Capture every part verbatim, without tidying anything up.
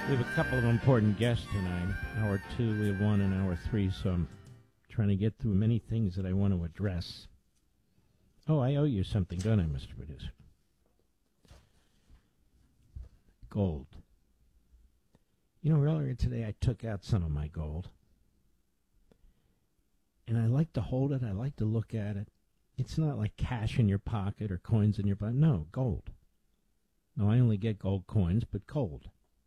We have a couple of important guests tonight. Hour two, we have one in hour three, so I'm trying to get through many things that I want to address. Oh, I owe you something, don't I, Mister Producer? Gold. You know, earlier today I took out some of my gold. And I like to hold it. I like to look at it. It's not like cash in your pocket or coins in your pocket. No, gold. No, I only get gold coins, but gold.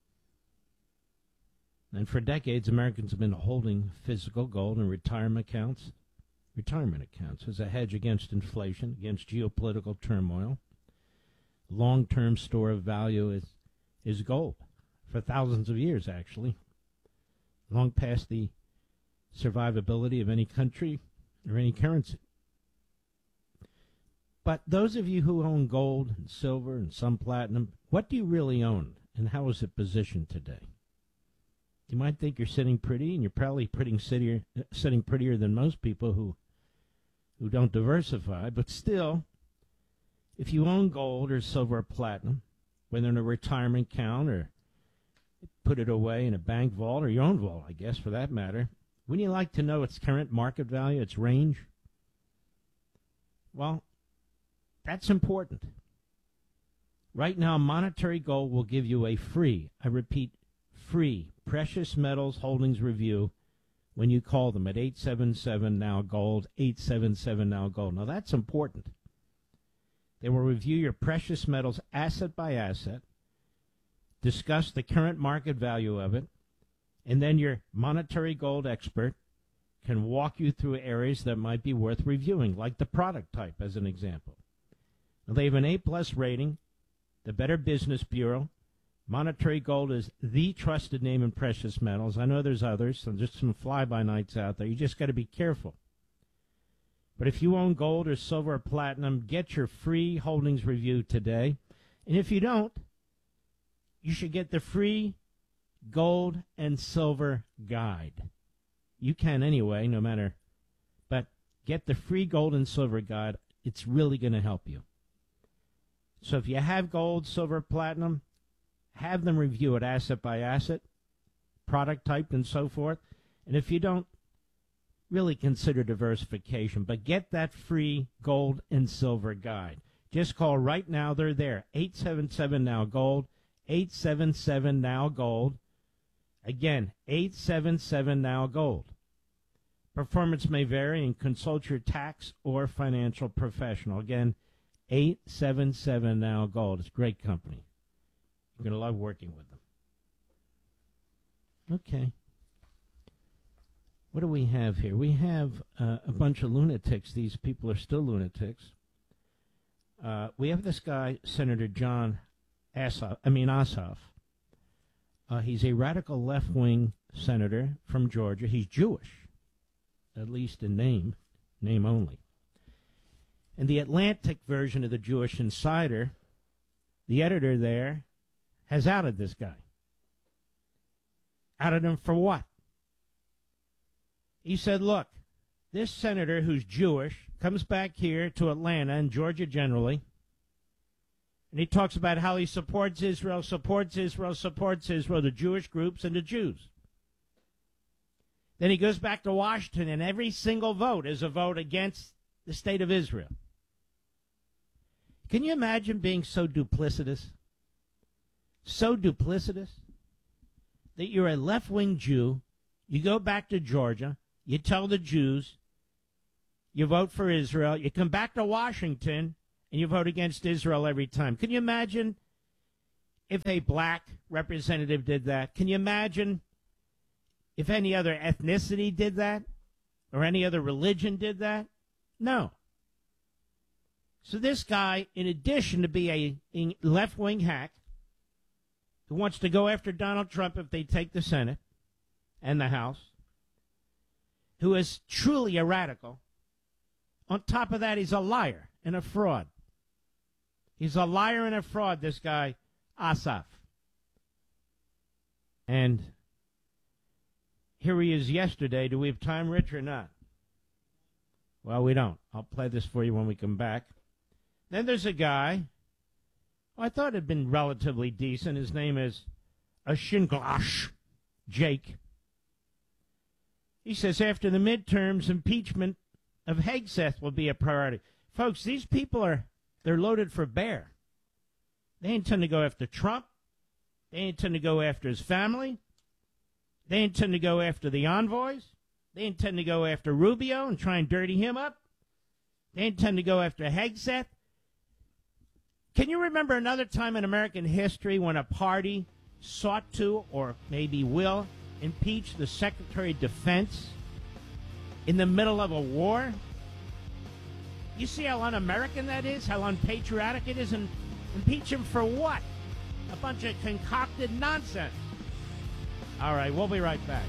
And for decades, Americans have been holding physical gold in retirement accounts, retirement accounts as a hedge against inflation, against geopolitical turmoil. Long-term store of value is, is gold for thousands of years, actually, long past the survivability of any country or any currency. But those of you who own gold and silver and some platinum, what do you really own, and how is it positioned today? You might think you're sitting pretty, and you're probably pretty sittier, sitting prettier than most people who who don't diversify. But still, if you own gold or silver or platinum, whether in a retirement account or put it away in a bank vault or your own vault, I guess, for that matter, wouldn't you like to know its current market value, its range? Well, that's important. Right now, monetary gold will give you a free, I repeat, free precious metals holdings review when you call them at eight seven seven now gold, eight seven seven now gold. Now that's important. They will review your precious metals asset by asset, discuss the current market value of it, and then your monetary gold expert can walk you through areas that might be worth reviewing, like the product type as an example. Now, they have an A-plus rating, the Better Business Bureau. Monetary gold is the trusted name in precious metals. I know there's others, so just some fly-by-nights out there. You just got to be careful. But if you own gold or silver or platinum, get your free holdings review today. And if you don't, you should get the free gold and silver guide. You can anyway, no matter. But get the free gold and silver guide. It's really going to help you. So if you have gold, silver, platinum, have them review it asset by asset, product type, and so forth. And if you don't, really consider diversification. But get that free gold and silver guide. Just call right now. They're there. eight seven seven now gold, eight seven seven now gold. Again, eight seven seven now gold. Performance may vary, and consult your tax or financial professional. Again, eight seven seven now gold. It's a great company. You're going to love working with them. Okay. What do we have here? We have uh, a bunch of lunatics. These people are still lunatics. Uh, we have this guy, Senator John Assoff, I mean Ossoff. Uh, he's a radical left-wing senator from Georgia. He's Jewish, at least in name, name only. And the Atlantic version of the Jewish Insider, the editor there, has outed this guy. Outed him for what? He said, look, this senator who's Jewish comes back here to Atlanta and Georgia generally, and he talks about how he supports Israel, supports Israel, supports Israel, the Jewish groups and the Jews. Then he goes back to Washington, and every single vote is a vote against the state of Israel. Can you imagine being so duplicitous? So duplicitous that you're a left-wing Jew, you go back to Georgia, you tell the Jews, you vote for Israel, you come back to Washington, and you vote against Israel every time. Can you imagine if a black representative did that? Can you imagine if any other ethnicity did that? Or any other religion did that? No. So this guy, in addition to be a, a left-wing hack, who wants to go after Donald Trump if they take the Senate and the House, who is truly a radical. On top of that, he's a liar and a fraud. He's a liar and a fraud, this guy, Ossoff. And here he is yesterday. Do we have time, Rich, or not? Well, we don't. I'll play this for you when we come back. Then there's a guy, well, I thought had been relatively decent. His name is a Shinglash, Jake. He says after the midterms, impeachment of Hegseth will be a priority. Folks, these people are, they're loaded for bear. They intend to go after Trump. They intend to go after his family. They intend to go after the envoys. They intend to go after Rubio and try and dirty him up. They intend to go after Hegseth. Can you remember another time in American history when a party sought to, or maybe will, impeach the Secretary of Defense in the middle of a war? You see how un-American that is, how unpatriotic it is, and impeach him for what? A bunch of concocted nonsense. All right, we'll be right back.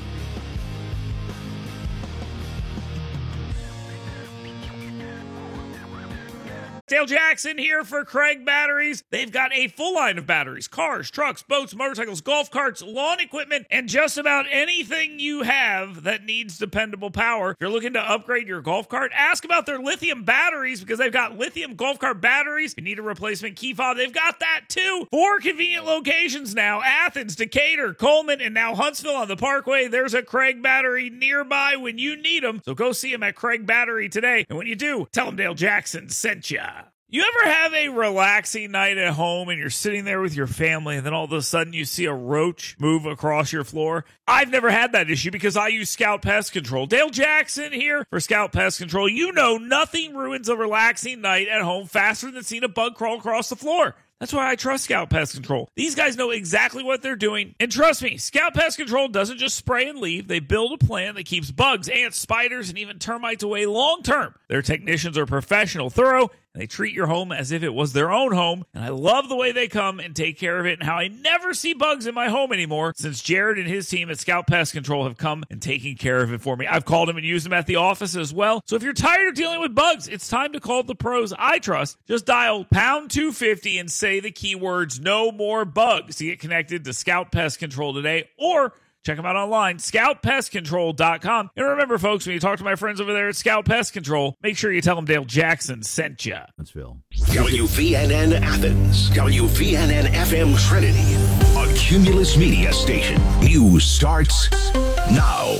Dale Jackson here for Craig Batteries. They've got a full line of batteries, cars, trucks, boats, motorcycles, golf carts, lawn equipment, and just about anything you have that needs dependable power. If you're looking to upgrade your golf cart, ask about their lithium batteries because they've got lithium golf cart batteries. If you need a replacement key fob, they've got that too. Four convenient locations now: Athens, Decatur, Coleman, and now Huntsville on the Parkway. There's a Craig Battery nearby when you need them. So go see them at Craig Battery today. And when you do, tell them Dale Jackson sent ya. You ever have a relaxing night at home and you're sitting there with your family and then all of a sudden you see a roach move across your floor? I've never had that issue because I use Scout Pest Control. Dale Jackson here for Scout Pest Control. You know nothing ruins a relaxing night at home faster than seeing a bug crawl across the floor. That's why I trust Scout Pest Control. These guys know exactly what they're doing. And trust me, Scout Pest Control doesn't just spray and leave. They build a plan that keeps bugs, ants, spiders, and even termites away long term. Their technicians are professional, thorough, and they treat your home as if it was their own home. And I love the way they come and take care of it and how I never see bugs in my home anymore since Jared and his team at Scout Pest Control have come and taken care of it for me. I've called them and used them at the office as well. So if you're tired of dealing with bugs, it's time to call the pros I trust. Just dial pound two fifty and say the keywords no more bugs to get connected to Scout Pest Control today, or check them out online, scout pest control dot com. And remember, folks, when you talk to my friends over there at Scout Pest Control, make sure you tell them Dale Jackson sent you. That's Phil. W V N N Athens, W V N N F M Trinity, a Cumulus Media station. News starts now.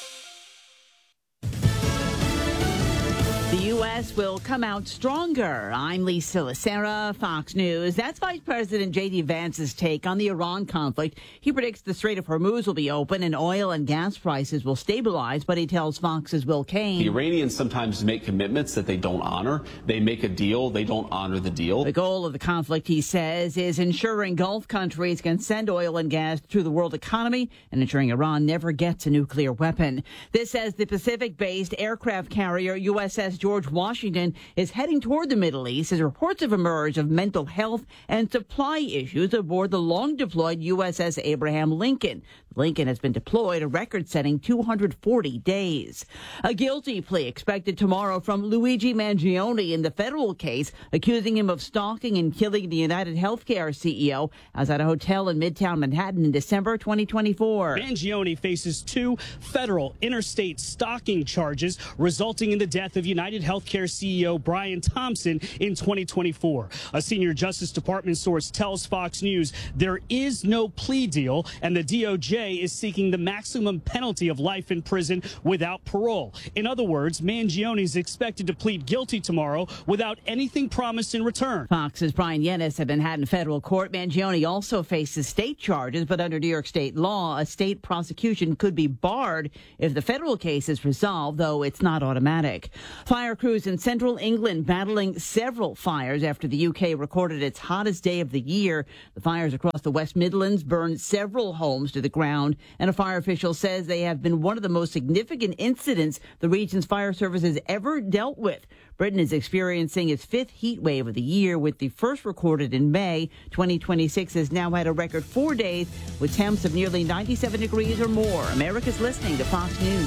The U S will come out stronger. I'm Lisa Lacera, Fox News. That's Vice President J D. Vance's take on the Iran conflict. He predicts the Strait of Hormuz will be open and oil and gas prices will stabilize, but he tells Fox's Will Kane. The Iranians sometimes make commitments that they don't honor. They make a deal, they don't honor the deal. The goal of the conflict, he says, is ensuring Gulf countries can send oil and gas through the world economy and ensuring Iran never gets a nuclear weapon. This as the Pacific-based aircraft carrier U S S George Washington is heading toward the Middle East as reports have emerged of mental health and supply issues aboard the long-deployed U S S Abraham Lincoln. Lincoln has been deployed a record-setting two hundred forty days. A guilty plea expected tomorrow from Luigi Mangione in the federal case accusing him of stalking and killing the United Healthcare C E O outside a hotel in Midtown Manhattan in December twenty twenty-four. Mangione faces two federal interstate stalking charges resulting in the death of United Healthcare C E O Brian Thompson in twenty twenty-four. A senior Justice Department source tells Fox News there is no plea deal and the D O J is seeking the maximum penalty of life in prison without parole. In other words, Mangione is expected to plead guilty tomorrow without anything promised in return. Fox's Brian Yennis at Manhattan federal court. Mangione also faces state charges, but under New York state law, a state prosecution could be barred if the federal case is resolved, though it's not automatic. Fire crews in central England battling several fires after the U K recorded its hottest day of the year. The fires across the West Midlands burned several homes to the ground, and a fire official says they have been one of the most significant incidents the region's fire service has ever dealt with. Britain is experiencing its fifth heat wave of the year, with the first recorded in May. twenty twenty-six has now had a record four days with temps of nearly ninety-seven degrees or more. America's listening to Fox News.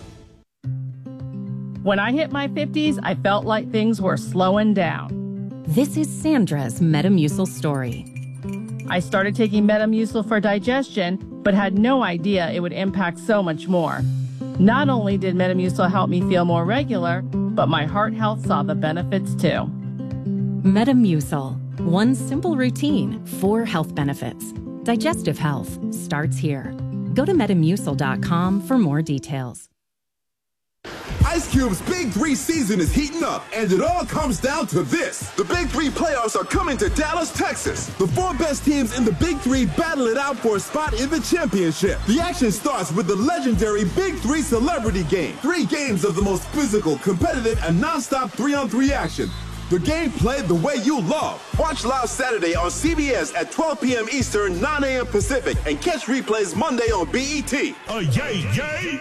When I hit my fifties, I felt like things were slowing down. This is Sandra's Metamucil story. I started taking Metamucil for digestion, but had no idea it would impact so much more. Not only did Metamucil help me feel more regular, but my heart health saw the benefits too. Metamucil, one simple routine, four health benefits. Digestive health starts here. Go to metamucil dot com for more details. Ice Cube's Big Three season is heating up, and it all comes down to this. The Big Three playoffs are coming to Dallas, Texas. The four best teams in the Big Three battle it out for a spot in the championship. The action starts with the legendary Big Three Celebrity Game. Three games of the most physical, competitive, and nonstop three-on-three action. The game played the way you love. Watch live Saturday on C B S at twelve p.m. Eastern, nine a.m. Pacific, and catch replays Monday on B E T. Oh, yay, yay!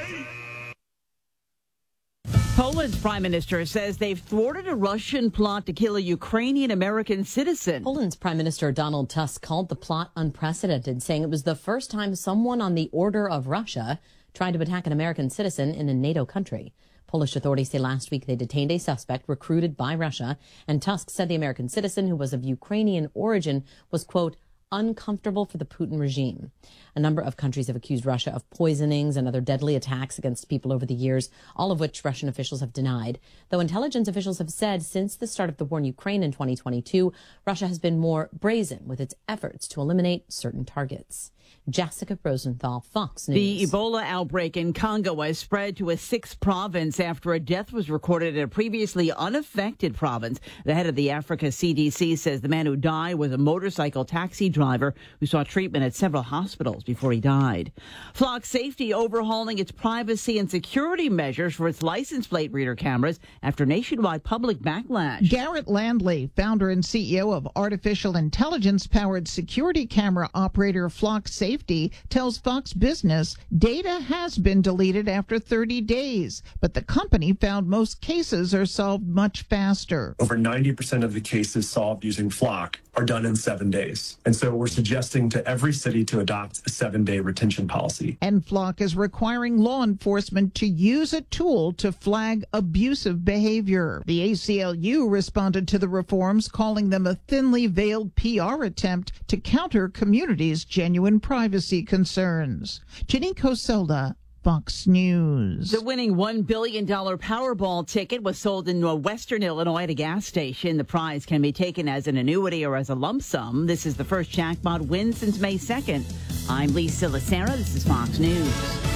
Poland's prime minister says they've thwarted a Russian plot to kill a Ukrainian-American citizen. Poland's Prime Minister Donald Tusk called the plot unprecedented, saying it was the first time someone on the order of Russia tried to attack an American citizen in a NATO country. Polish authorities say last week they detained a suspect recruited by Russia, and Tusk said the American citizen, who was of Ukrainian origin, was, quote, uncomfortable for the Putin regime. A number of countries have accused Russia of poisonings and other deadly attacks against people over the years, all of which Russian officials have denied. Though intelligence officials have said since the start of the war in Ukraine in twenty twenty-two, Russia has been more brazen with its efforts to eliminate certain targets. Jessica Rosenthal, Fox News. The Ebola outbreak in Congo has spread to a sixth province after a death was recorded in a previously unaffected province. The head of the Africa C D C says the man who died was a motorcycle taxi driver who sought treatment at several hospitals before he died. Flock Safety overhauling its privacy and security measures for its license plate reader cameras after nationwide public backlash. Garrett Landley, founder and C E O of artificial intelligence-powered security camera operator Flock Safety, tells Fox Business data has been deleted after thirty days, but the company found most cases are solved much faster. Over ninety percent of the cases solved using Flock are done in seven days. And so we're suggesting to every city to adopt a seven-day retention policy. And Flock is requiring law enforcement to use a tool to flag abusive behavior. The A C L U responded to the reforms, calling them a thinly veiled P R attempt to counter communities' genuine privacy concerns. Jenny Coselda, Fox News. The winning one billion dollars Powerball ticket was sold in Western Illinois at a gas station. The prize can be taken as an annuity or as a lump sum. This is the first jackpot win since May second. I'm Lisa Lacera. This is Fox News.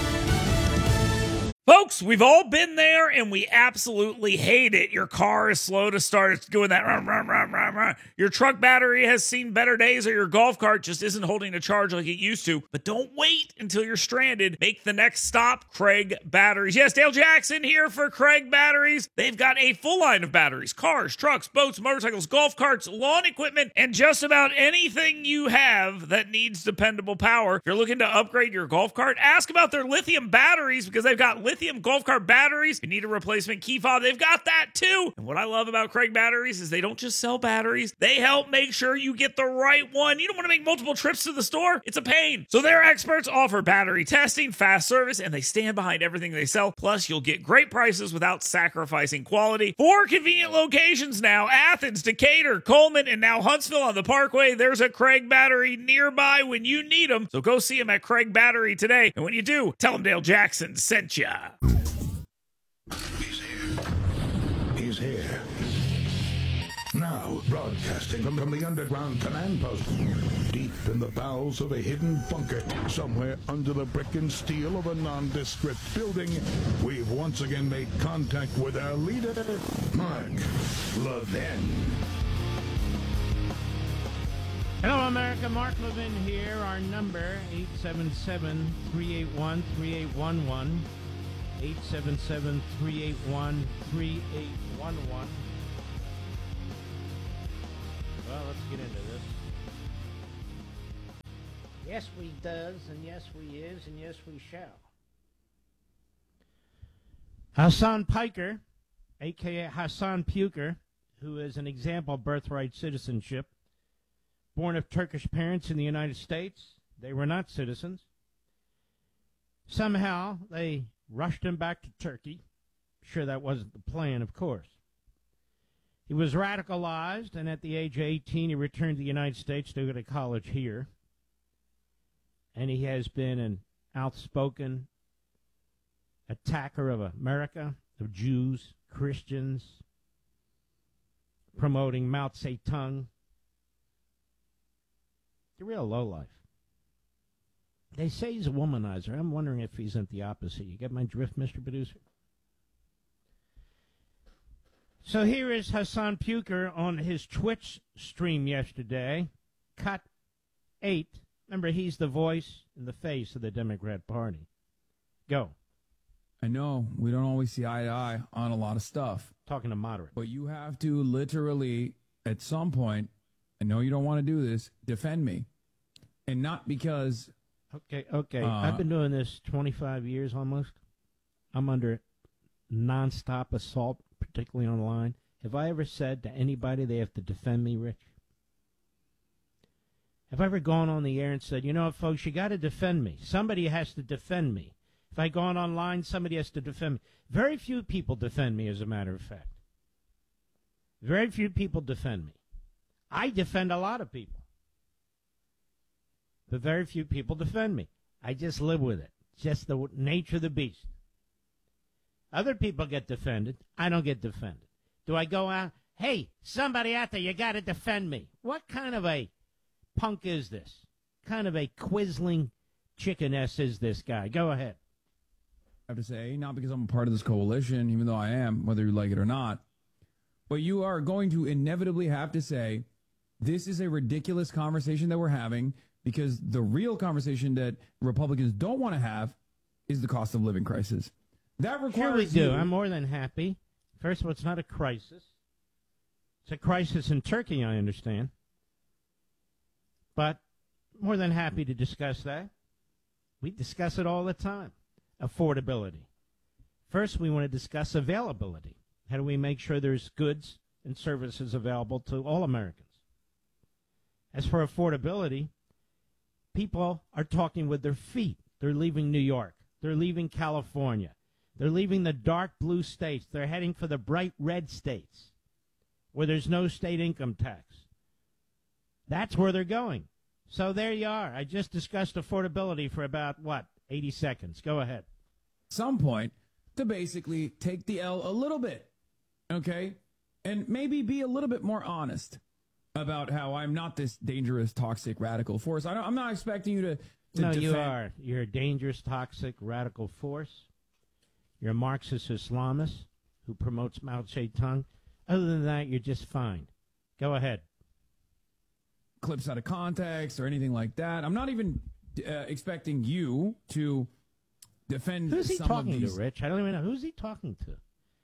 Folks, we've all been there, and we absolutely hate it. Your car is slow to start. It's doing that. Rum, rum, rum, rum, rum. Your truck battery has seen better days, or your golf cart just isn't holding a charge like it used to. But don't wait until you're stranded. Make the next stop, Craig Batteries. Yes, Dale Jackson here for Craig Batteries. They've got a full line of batteries. Cars, trucks, boats, motorcycles, golf carts, lawn equipment, and just about anything you have that needs dependable power. If you're looking to upgrade your golf cart, ask about their lithium batteries, because they've got lithium golf cart batteries. If you need a replacement key fob, they've got that too. And what I love about Craig Batteries is they don't just sell batteries. They help make sure you get the right one. You don't want to make multiple trips to the store. It's a pain. So their experts offer battery testing, fast service, and they stand behind everything they sell. Plus, you'll get great prices without sacrificing quality. Four convenient locations now: Athens, Decatur, Coleman, and now Huntsville on the Parkway. There's a Craig Battery nearby when you need them. So go see them at Craig Battery today. And when you do, tell them Dale Jackson sent ya. He's here. He's here. Now, broadcasting from, from the underground command post, deep in the bowels of a hidden bunker, somewhere under the brick and steel of a nondescript building, we've once again made contact with our leader, Mark Levin. Hello, America. Mark Levin here. Our number, eight seven seven, three eight one, three eight one one. eight seven seven, three eight one, three eight one one. Well, let's get into this. Yes, we does, and yes, we is, and yes, we shall. Hassan Piker, a k a. Hassan Puker, who is an example of birthright citizenship, born of Turkish parents in the United States. They were not citizens. Somehow, they rushed him back to Turkey. Sure, that wasn't the plan, of course. He was radicalized, and at the age of eighteen, he returned to the United States to go to college here. And he has been an outspoken attacker of America, of Jews, Christians, promoting Mao Zedong. The real lowlife. They say he's a womanizer. I'm wondering if he's at the opposite. You get my drift, Mister Producer? So here is Hassan Puker on his Twitch stream yesterday. Cut eight. Remember, he's the voice and the face of the Democrat Party. Go. I know we don't always see eye to eye on a lot of stuff. Talking to moderate. But you have to literally, at some point, I know you don't want to do this, defend me. And not because... Okay, okay. Uh, I've been doing this twenty-five years almost. I'm under nonstop assault, particularly online. Have I ever said to anybody they have to defend me, Rich? Have I ever gone on the air and said, you know what, folks, you got to defend me. Somebody has to defend me. If I go on online, somebody has to defend me. Very few people defend me, as a matter of fact. Very few people defend me. I defend a lot of people. But very few people defend me. I just live with it. It's just the nature of the beast. Other people get defended. I don't get defended. Do I go out, hey, somebody out there, you got to defend me. What kind of a punk is this? Kind of a quisling chickeness is this guy? Go ahead. I have to say, not because I'm a part of this coalition, even though I am, whether you like it or not, but you are going to inevitably have to say, this is a ridiculous conversation that we're having, because the real conversation that Republicans don't want to have is the cost of living crisis. That requires Sure we do. you- I'm more than happy. First of all, it's not a crisis. It's a crisis in Turkey, I understand. But more than happy to discuss that. We discuss it all the time. Affordability. First, we want to discuss availability. How do we make sure there's goods and services available to all Americans? As for affordability, people are talking with their feet. They're leaving New York. They're leaving California. They're leaving the dark blue states. They're heading for the bright red states where there's no state income tax. That's where they're going. So there you are. I just discussed affordability for about, what, eighty seconds. Go ahead. Some point to basically take the L a little bit, okay? And maybe be a little bit more honest about how I'm not this dangerous, toxic, radical force. I don't, I'm not expecting you to, to No, defend. you are. You're a dangerous, toxic, radical force. You're a Marxist Islamist who promotes Mao Zedong. Other than that, you're just fine. Go ahead. Clips out of context or anything like that. I'm not even uh, expecting you to defend Who's he some talking of these. to, Rich? I don't even know. Who's he talking to?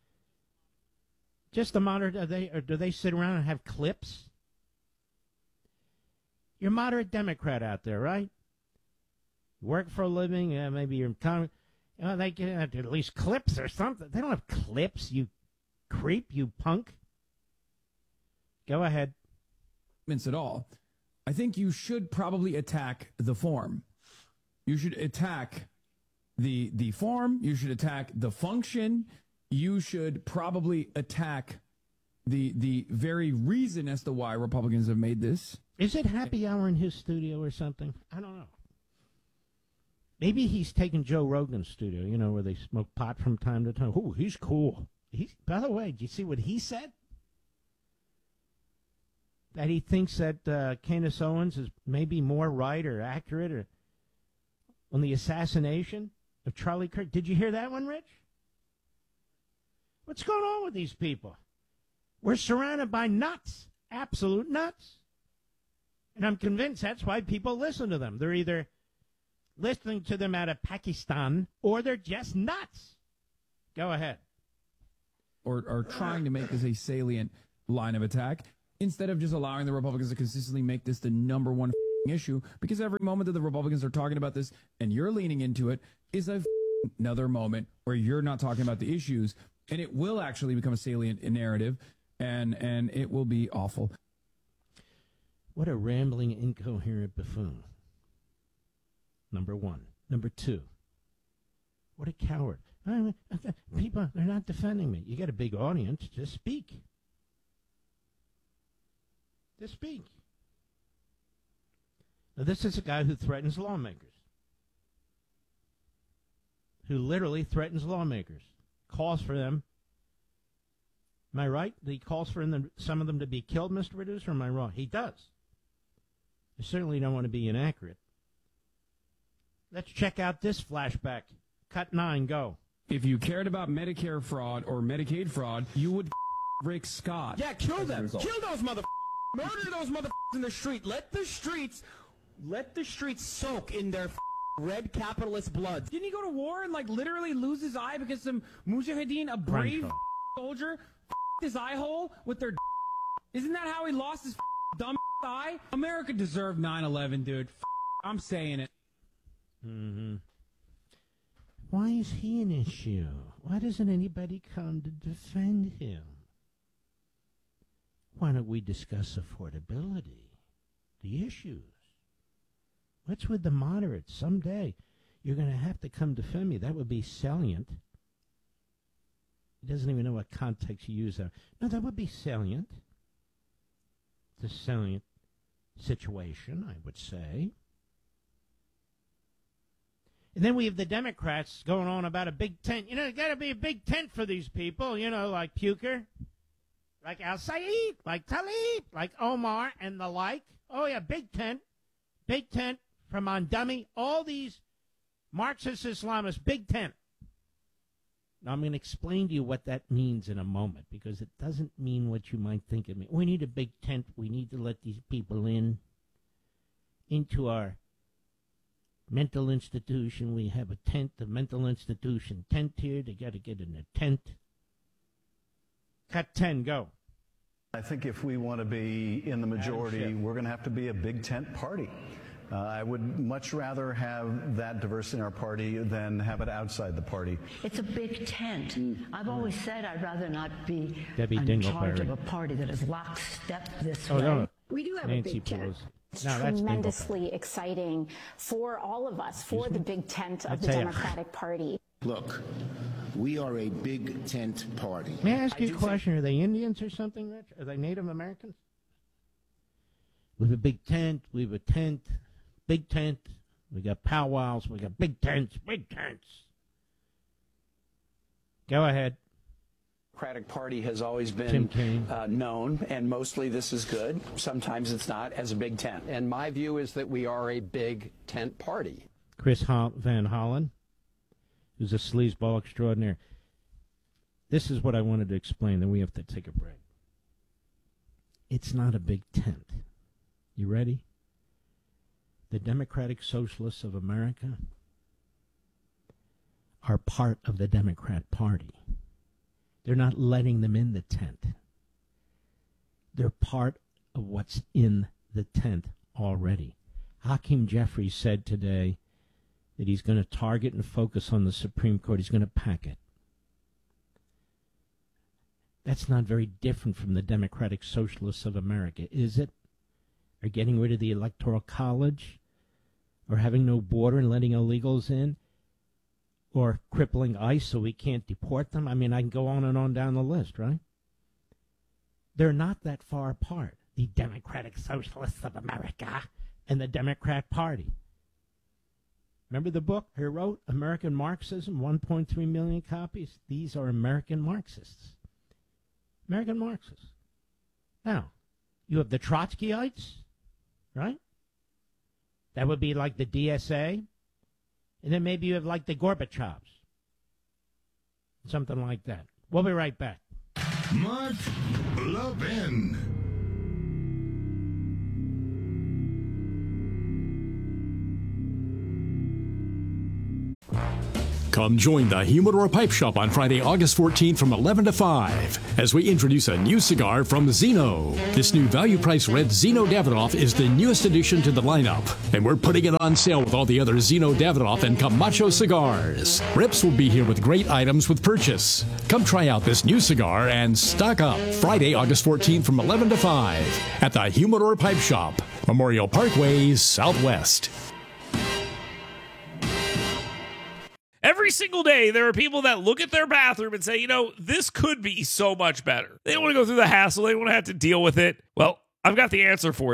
Just the moderate, are they, or do they sit around and have clips? You're a moderate Democrat out there, right? You work for a living, uh, maybe you're in Congress. You know, they get at least clips or something. They don't have clips, you creep, you punk. Go ahead. At all. I think you should probably attack the form. You should attack the the form. You should attack the function. You should probably attack the the very reason as to why Republicans have made this. Is it happy hour in his studio or something? I don't know. Maybe he's taking Joe Rogan's studio, you know, where they smoke pot from time to time. Oh, he's cool. He's, by the way, did you see what he said? That he thinks that uh, Candace Owens is maybe more right or accurate or on the assassination of Charlie Kirk. Did you hear that one, Rich? What's going on with these people? We're surrounded by nuts, absolute nuts. And I'm convinced that's why people listen to them. They're either listening to them out of Pakistan or they're just nuts. Go ahead. Or, or trying to make this a salient line of attack, instead of just allowing the Republicans to consistently make this the number one issue, because every moment that the Republicans are talking about this and you're leaning into it is a another moment where you're not talking about the issues, and it will actually become a salient narrative, and and it will be awful. What a rambling, incoherent buffoon. Number one. Number two. What a coward. I, I, people, they're not defending me. You got a big audience. Just speak. Just speak. Now, this is a guy who threatens lawmakers. Who literally threatens lawmakers. Calls for them. Am I right? He calls for them, some of them to be killed, Mister Producer, or am I wrong? He does. I certainly don't want to be inaccurate. Let's check out this flashback. Cut nine, go. If you cared about Medicare fraud or Medicaid fraud, you would Rick Scott. Yeah, kill them. Kill those motherfuckers. Murder those motherfuckers in the street. Let the streets, let the streets soak in their red capitalist blood. Didn't he go to war and like literally lose his eye because some mujahideen, a brave Bruncho. soldier, his eye hole with their? Isn't that how he lost his dumb eye? America deserved nine eleven, dude. I'm saying it. Mm-hmm. Why is he an issue? Why doesn't anybody come to defend him? Why don't we discuss affordability, the issues? What's with the moderates? Someday you're going to have to come defend me. That would be salient. He doesn't even know what context you use there. No, that would be salient. It's a salient situation, I would say. And then we have the Democrats going on about a big tent. You know, there's got to be a big tent for these people, you know, like Puker, like Al-Said, like Tlaib, like Omar, and the like. Oh, yeah, big tent. Big tent from Mondumi. All these Marxist Islamists, big tent. Now, I'm going to explain to you what that means in a moment, because it doesn't mean what you might think it means. We need a big tent. We need to let these people in, into our mental institution. We have a tent, the mental institution tent here. They got to get in a tent. Cut ten, go. I think if we want to be in the majority, we're going to have to be a big tent party. Uh, I would much rather have that diversity in our party than have it outside the party. It's a big tent. I've always said I'd rather not be Debbie in charge Dingleberry. of a party that is lockstep this Oh, way. no. We do have Nancy a big tent. Pelosi. It's No, that's tremendously exciting for all of us, for the big tent of I'll the tell ya. Democratic Party. Look, we are a big tent party. May I ask you a question? Are they Indians or something, Rich? Are they Native Americans? We have a big tent. We have a tent. Big tent. We got powwows. We got big tents. Big tents. Go ahead. Democratic Party has always Tim been Kaine. uh, known, and mostly this is good. Sometimes it's not, as a big tent. And my view is that we are a big tent party. Chris Ho- Van Hollen, who's a sleazeball extraordinaire. This is what I wanted to explain, then we have to take a break. It's not a big tent. You ready? The Democratic Socialists of America are part of the Democrat Party. They're not letting them in the tent. They're part of what's in the tent already. Hakeem Jeffries said today that he's going to target and focus on the Supreme Court. He's going to pack it. That's not very different from the Democratic Socialists of America, is it? Or getting rid of the Electoral College? Or having no border and letting illegals in? Or crippling ICE so we can't deport them? I mean, I can go on and on down the list, right? They're not that far apart, the Democratic Socialists of America and the Democrat Party. Remember the book I wrote, American Marxism, one point three million copies? These are American Marxists. American Marxists. Now, you have the Trotskyites, right? That would be like the D S A. And then maybe you have like the Gorbachevs. Something like that. We'll be right back. Mark Levin. Come join the Humidor Pipe Shop on Friday, August fourteenth from eleven to five as we introduce a new cigar from Zeno. This new value price red Zeno Davidoff is the newest addition to the lineup, and we're putting it on sale with all the other Zeno Davidoff and Camacho cigars. Rips will be here with great items with purchase. Come try out this new cigar and stock up Friday, August fourteenth from eleven to five at the Humidor Pipe Shop, Memorial Parkway, Southwest. Every single day, there are people that look at their bathroom and say, you know, this could be so much better. They don't want to go through the hassle. They don't want to have to deal with it. Well, I've got the answer for you.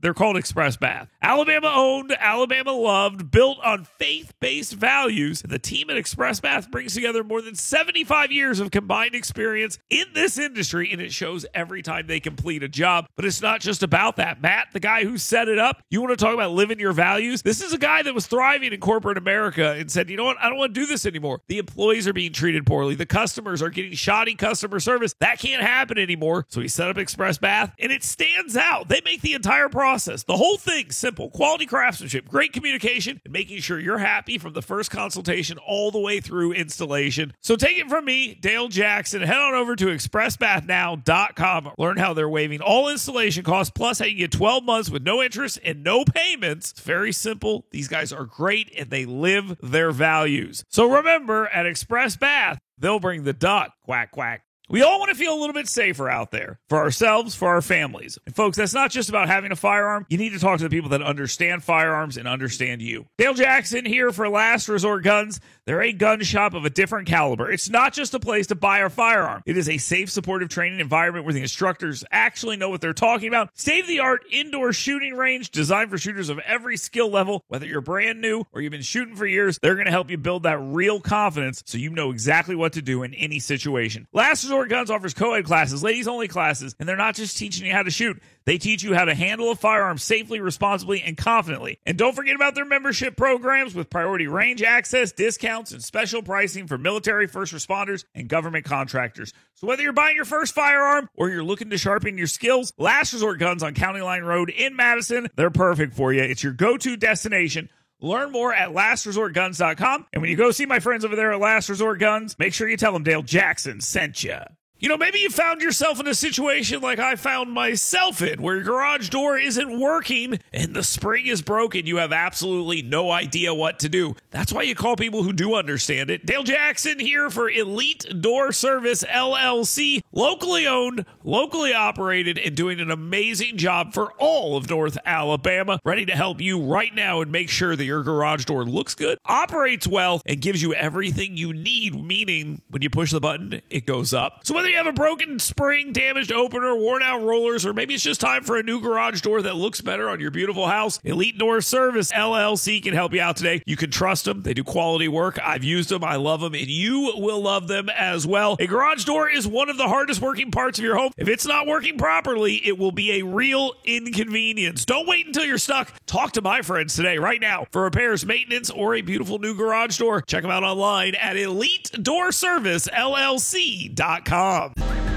They're called Express Bath. Alabama owned, Alabama loved, built on faith-based values. The team at Express Bath brings together more than seventy-five years of combined experience in this industry, and it shows every time they complete a job. But it's not just about that. Matt, the guy who set it up, you want to talk about living your values? This is a guy that was thriving in corporate America and said, you know what, I don't want to do this anymore. The employees are being treated poorly. The customers are getting shoddy customer service. That can't happen anymore. So he set up Express Bath, and it stands out. They make the entire process, the whole thing, simple. Quality craftsmanship, great communication, and making sure you're happy from the first consultation all the way through installation. So take it from me, Dale Jackson. Head on over to express bath now dot com. Learn how they're waiving all installation costs, plus how you get twelve months with no interest and no payments. It's very simple. These guys are great, and they live their values. So remember, at Express Bath, they'll bring the duck. Quack, quack. We all want to feel a little bit safer out there for ourselves, for our families. And folks, that's not just about having a firearm. You need to talk to the people that understand firearms and understand you. Dale Jackson here for Last Resort Guns. They're a gun shop of a different caliber. It's not just a place to buy a firearm. It is a safe, supportive training environment where the instructors actually know what they're talking about. State-of-the-art indoor shooting range designed for shooters of every skill level. Whether you're brand new or you've been shooting for years, they're going to help you build that real confidence so you know exactly what to do in any situation. Last Resort Guns offers co-ed classes, ladies-only classes, and they're not just teaching you how to shoot. They teach you how to handle a firearm safely, responsibly, and confidently. And don't forget about their membership programs with priority range access, discounts, and special pricing for military, first responders, and government contractors. So whether you're buying your first firearm or you're looking to sharpen your skills, Last Resort Guns on County Line Road in Madison, they're perfect for you. It's your go-to destination. Learn more at last resort guns dot com. And when you go see my friends over there at Last Resort Guns, make sure you tell them Dale Jackson sent you. You know, maybe you found yourself in a situation like I found myself in, where your garage door isn't working and the spring is broken. You have absolutely no idea what to do. That's why you call people who do understand it. Dale Jackson here for Elite Door Service, L L C. Locally owned, locally operated, and doing an amazing job for all of North Alabama. Ready to help you right now and make sure that your garage door looks good, operates well, and gives you everything you need, meaning when you push the button, it goes up. So whether you have a broken spring, damaged opener, worn out rollers, or maybe it's just time for a new garage door that looks better on your beautiful house, Elite Door Service, L L C can help you out today. You can trust them. They do quality work. I've used them. I love them, and you will love them as well. A garage door is one of the hardest working parts of your home. If it's not working properly, it will be a real inconvenience. Don't wait until you're stuck. Talk to my friends today, right now, for repairs, maintenance, or a beautiful new garage door. Check them out online at elite door service L L C dot com.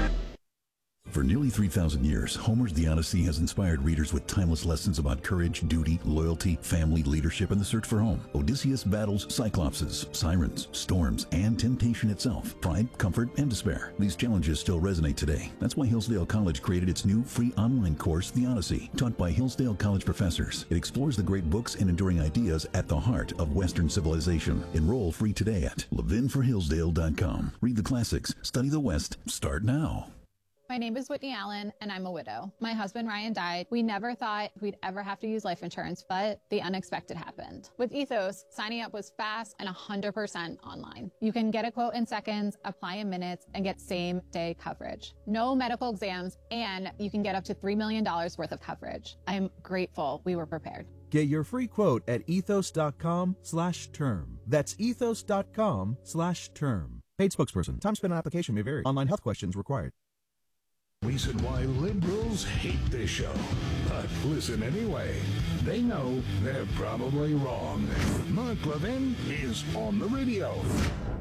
For nearly three thousand years, Homer's The Odyssey has inspired readers with timeless lessons about courage, duty, loyalty, family, leadership, and the search for home. Odysseus battles cyclopses, sirens, storms, and temptation itself, pride, comfort, and despair. These challenges still resonate today. That's why Hillsdale College created its new free online course, The Odyssey, taught by Hillsdale College professors. It explores the great books and enduring ideas at the heart of Western civilization. Enroll free today at levin for hillsdale dot com. Read the classics, study the West. Start now. My name is Whitney Allen, and I'm a widow. My husband, Ryan, died. We never thought we'd ever have to use life insurance, but the unexpected happened. With Ethos, signing up was fast and one hundred percent online. You can get a quote in seconds, apply in minutes, and get same-day coverage. No medical exams, and you can get up to three million dollars worth of coverage. I'm grateful we were prepared. Get your free quote at ethos.com slash term. That's ethos.com slash term. Paid spokesperson. Time spent on application may vary. Online health questions required. Reason why liberals hate this show, but listen anyway. They know they're probably wrong. Mark Levin is on the radio.